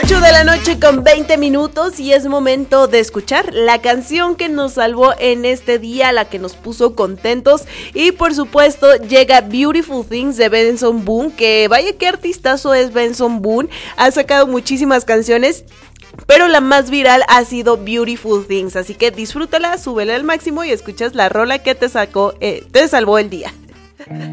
8 de la noche con 20 minutos y es momento de escuchar la canción que nos salvó en este día, la que nos puso contentos. Y por supuesto llega Beautiful Things de Benson Boone, que vaya qué artistazo es Benson Boone. Ha sacado muchísimas canciones, pero la más viral ha sido Beautiful Things, así que disfrútala, súbela al máximo y escuchas la rola que te salvó el día.